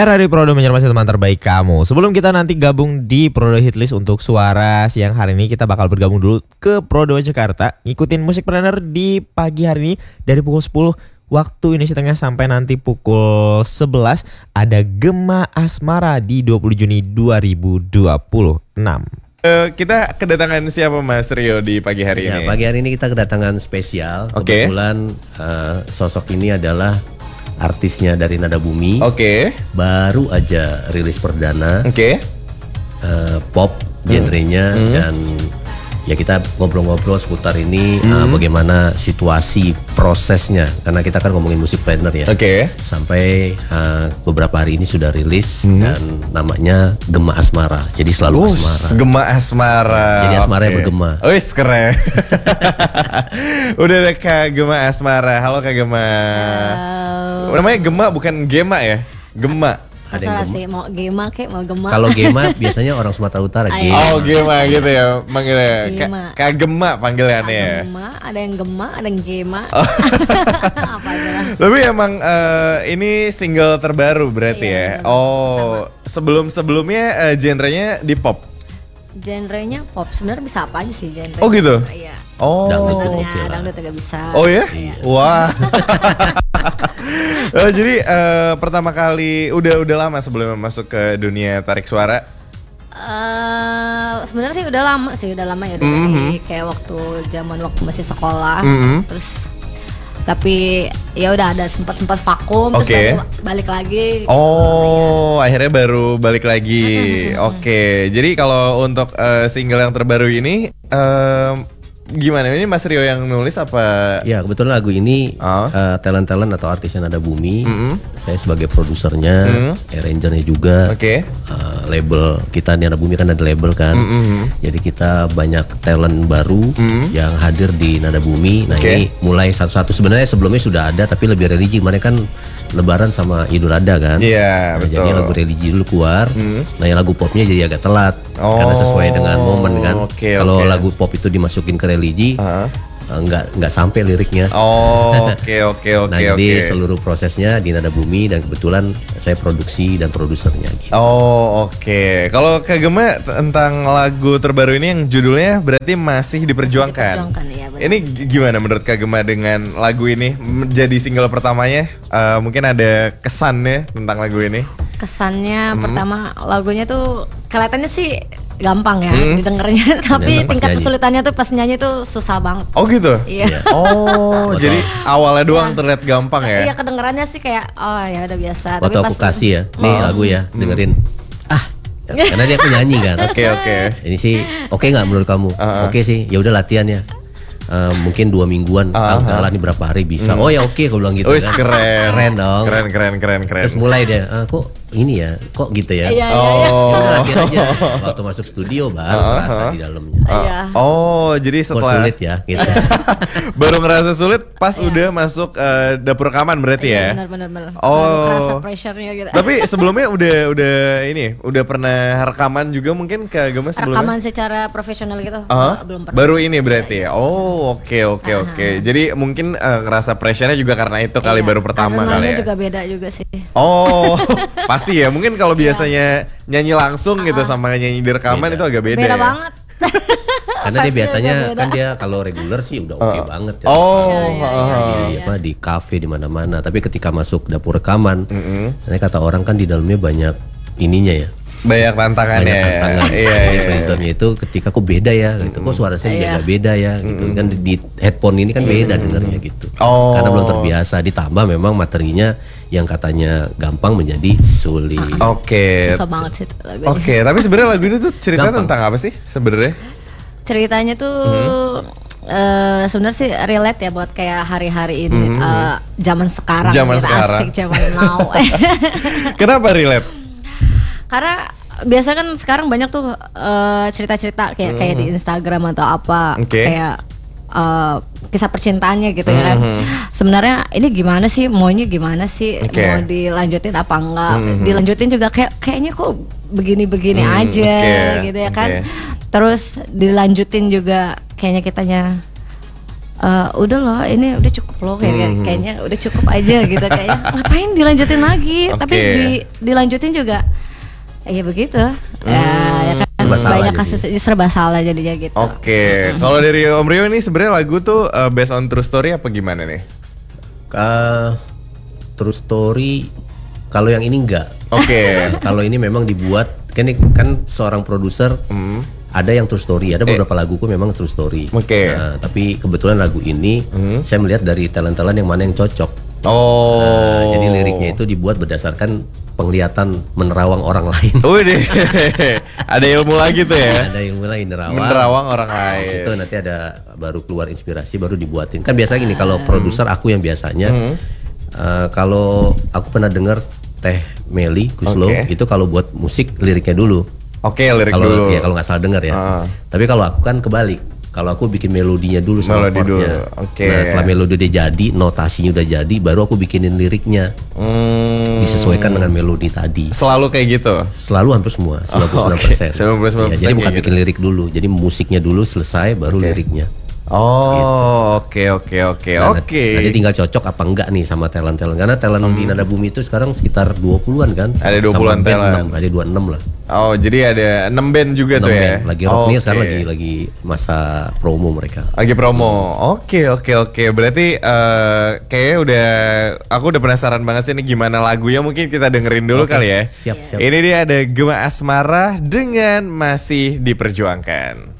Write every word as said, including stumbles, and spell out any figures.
Era di Prodo mencermati teman terbaik kamu. Sebelum kita nanti gabung di Prodo Hitlist untuk suara siang hari ini, kita bakal bergabung dulu ke Prodo Jakarta. Ngikutin Musikpreneur di pagi hari ini dari pukul sepuluh waktu Indonesia Tengah sampai nanti pukul sebelas. Ada Gema Asmara di dua puluh Juni dua ribu dua puluh enam. Uh, kita kedatangan siapa Mas Rio di pagi hari ya, ini? Pagi hari ini kita kedatangan spesial. Okay. Kebetulan uh, sosok ini adalah artisnya dari Nada Bumi. Oke. Okay. Baru aja rilis perdana. Oke. Okay. Uh, pop genrenya hmm. dan ya kita ngobrol-ngobrol seputar ini hmm. uh, bagaimana situasi prosesnya karena kita kan ngomongin Musikpreneur ya. Oke. Okay. Sampai uh, beberapa hari ini sudah rilis hmm. dan namanya Gema Asmara. Jadi selalu Ush, Asmara. Gema Asmara. Jadi Asmara okay. yang bergema. Wih keren. Udah ada Kak Gema Asmara. Halo Kak Gema. Halo. Namanya Gema bukan Gema ya? Gema. Ada yang sih mau Gema kayak mau Gema. Kalau Gema biasanya orang Sumatera Utara. Gema. Oh Gema gitu ya manggilnya. Gema. Kak Gema panggilannya ya. Gema, ada yang Gema, ada yang Gema. Oh. Apa aja lah. Tapi emang uh, ini single terbaru berarti iya, ya. Bener, oh, sebelum-sebelumnya uh, genrenya di pop. Genrenya pop. Sebenarnya bisa apa aja sih genre. Oh gitu. Iya. Oh. Dangdut ya, dangdut juga bisa. Oh ya? Iya. Wah. Oh, jadi uh, pertama kali udah udah lama sebelum masuk ke dunia tarik suara. Uh, sebenarnya sih udah lama sih, udah lama ya udah mm-hmm. dari kayak waktu zaman waktu masih sekolah. Mm-hmm. Terus tapi ya udah ada sempat-sempat vakum okay. terus baru balik lagi. Oh, ya. Akhirnya baru balik lagi. Mm-hmm. Oke. Okay. Jadi kalau untuk uh, single yang terbaru ini uh, gimana? Ini Mas Rio yang nulis apa? Ya kebetulan lagu ini oh. uh, talent-talent atau artisnya Nada Bumi. Mm-hmm. Saya sebagai produsernya, mm-hmm. arrangernya juga. Oke. Okay. Uh, label kita di Nada Bumi kan ada label kan. Mm-hmm. Jadi kita banyak talent baru mm-hmm. yang hadir di Nada Bumi. Nah okay. ini mulai satu-satu. Sebenarnya sebelumnya sudah ada tapi lebih religi. Kemarin kan Lebaran sama Idul Adha kan. Iya yeah, nah, betul. Jadi lagu religi dulu keluar. Mm-hmm. Nah yang lagu popnya jadi agak telat oh. karena sesuai dengan momen kan. Okay, Kalau okay. lagu pop itu dimasukin ke religi. Uh-huh. nggak nggak sampai liriknya. Oh, oke oke oke Nah, jadi okay. seluruh prosesnya di Nada Bumi dan kebetulan saya produksi dan produsernya gitu. Oh, oke. Okay. Kalau Kak Gema tentang lagu terbaru ini yang judulnya berarti masih diperjuangkan. Diperjuangkan ya, benar. Ini gimana menurut Kak Gema dengan lagu ini menjadi single pertamanya? Uh, mungkin ada kesannya tentang lagu ini? Kesannya hmm. pertama lagunya tuh kelihatannya sih gampang ya hmm. didengarnya, tapi Gampang tingkat nyanyi. kesulitannya tuh pas nyanyi tuh susah banget. Oh gitu? Iya. Oh, jadi awalnya doang ya. terlihat gampang ya? Iya, kedengarannya sih kayak oh ya udah biasa. Waktu tapi aku pas kasih ya, nih oh. lagu ya, dengerin. Ah, karena dia penyanyi kan. Oke okay, oke. Okay. Ini sih oke okay nggak menurut kamu? Uh-huh. Oke okay sih, ya udah latihan ya. Uh, mungkin dua mingguan, uh-huh. ah, nih berapa hari bisa. Hmm. Oh ya oke, okay, aku bilang gitu. Oh, kan. keren, keren dong. Keren keren keren keren. Terus mulai deh, ah, kok ini ya, kok gitu ya. Iya, oh. iya, Ya udah latihan aja. Waktu masuk studio baru uh-huh. merasa di dalamnya. Uh, oh, jadi setelah kok sulit ya, gitu. baru ngerasa sulit pas yeah. udah masuk uh, dapur rekaman berarti ya. Benar benar benar. Oh. Kerasa pressure-nya gitu. Tapi sebelumnya udah udah ini, udah pernah rekaman juga mungkin Kak Gema sebelumnya? Rekaman secara profesional gitu. Uh-huh. Belum pernah. Baru ini berarti ya. Oh, oke okay, oke okay, oke. Okay. Jadi mungkin uh, ngerasa pressure-nya juga karena itu kali iya. baru pertama karena kali ya. juga beda juga sih. Oh, pasti ya. Mungkin kalau biasanya nyanyi langsung uh-huh. gitu sama nyanyi di rekaman beda. Itu agak beda. Beda ya? banget. Karena dia biasanya kan dia kalau reguler sih udah oke okay uh. banget ya. Oh, ya, ya, ya, di ya. apa di kafe di mana-mana. Tapi ketika masuk dapur rekaman, mm-hmm. karena kata orang kan di dalamnya banyak ininya ya. Banyak tantangannya. Banyak tantangan. Iya, Jadi iya. produsernya itu ketika kok beda ya gitu. Kok suara saya Iya. beda-beda ya gitu. Kan di headphone ini kan beda dengarnya gitu. Oh. Karena belum terbiasa, ditambah memang materinya yang katanya gampang menjadi sulit. Oke. Susah banget sih lagunya. Oke, tapi sebenarnya lagu ini tuh ceritanya Gampang. tentang apa sih sebenarnya? Ceritanya tuh mm-hmm. uh, sebenarnya sih relate ya buat kayak hari-hari ini mm-hmm. uh, zaman sekarang. Zaman gitu, sekarang. Asik zaman now. Kenapa relate? Karena biasa kan sekarang banyak tuh uh, cerita-cerita kayak mm-hmm. kayak di Instagram atau apa okay. kayak uh, kisah percintaannya gitu ya kan. Mm-hmm. Sebenarnya ini gimana sih, maunya gimana sih, okay. mau dilanjutin apa enggak? Mm-hmm. Dilanjutin juga kayak kayaknya kok begini-begini mm, aja okay. gitu ya kan. Okay. Terus dilanjutin juga kayaknya kitanya eh, udah loh, ini udah cukup loh kayak Hmm. kayaknya udah cukup aja gitu kayaknya. Ngapain dilanjutin lagi? Oke. Tapi di, dilanjutin juga ya begitu. Ya, ya kan Serba salah banyak jadi. kasus serba salah jadinya gitu. Oke, kalau dari Om Rio ini sebenarnya lagu tuh uh, based on true story apa gimana nih? Uh, true story. Kalau yang ini enggak. Oke. Kalau ini memang dibuat kan ini kan seorang produser. Hmm. Ada yang true story, ada beberapa laguku memang true story. Oke. Nah, tapi kebetulan lagu ini Hmm. saya melihat dari talent-talent yang mana yang cocok. Oh. Nah, jadi liriknya itu dibuat berdasarkan penglihatan menerawang orang lain. Wih, ada ilmu lagi tuh ya. Ada yang mulai nerawang. Menerawang orang Habis lain. itu nanti ada baru keluar inspirasi baru dibuatin. Kan biasa gini kalau produser aku yang biasanya Hmm. eh, kalau aku pernah dengar Teh Meli Guslo Oke. itu kalau buat musik liriknya dulu. Oke, lirik Kalau dulu. ya kalau nggak salah dengar ya. Ah. Tapi kalau aku kan kebalik. Kalau aku bikin melodinya dulu sama Melodi chordnya. dulu, oke. Nah setelah melodi udah jadi, notasinya udah jadi, baru aku bikinin liriknya Hmm. disesuaikan dengan melodi tadi. Selalu kayak gitu. Selalu hampir semua, sembilan puluh sembilan persen. oke. sembilan puluh sembilan persen Ya, jadi bukan kayak bikin lirik dulu, jadi musiknya dulu selesai, baru liriknya. Oh, oke oke oke Nah, oke. Nanti tinggal cocok apa enggak nih sama talent-talent. Karena talent di Nada Bumi itu sekarang sekitar dua puluhan kan. Ada dua Sama puluhan band talent. enam, ada dua puluh enam lah. Oh, jadi ada enam band juga enam tuh ya. band. Lagi rock nih Oke. sekarang lagi lagi masa promo mereka. Lagi promo. Oke oke oke. Berarti eh kayaknya udah aku udah penasaran banget sih ini gimana lagunya, mungkin kita dengerin dulu Oke, kali ya. siap, siap. Ini dia ada Gema Asmara dengan Masih Diperjuangkan.